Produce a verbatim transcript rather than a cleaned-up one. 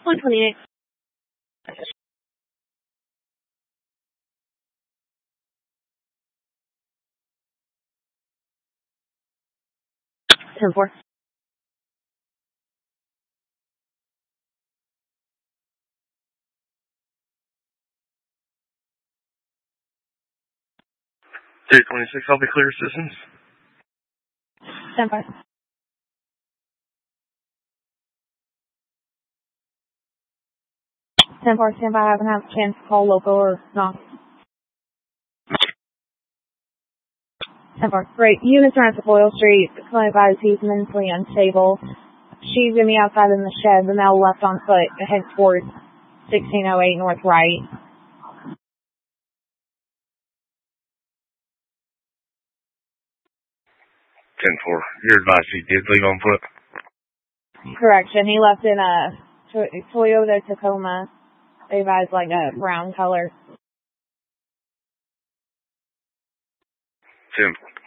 one twenty-eight. ten four. three twenty-six, I'll be clear, citizens. ten five. ten four, stand by. I haven't had a chance to call local or not. ten four. Great. Units are at Boyle Street. Client advised he's mentally unstable. She's going to be outside in the shed. The male left on foot. Head towards sixteen oh eight North Right. ten four. You're advised he did leave on foot? Correction. He left in a Toyota Tacoma. They advised like a brown color. ten four.